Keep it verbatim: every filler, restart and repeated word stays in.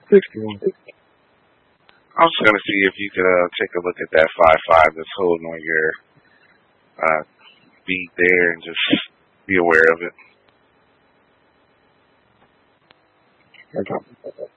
sixty-one. I was going to see if you could uh, take a look at that five five that's holding on your uh, beat there and just be aware of it. Okay.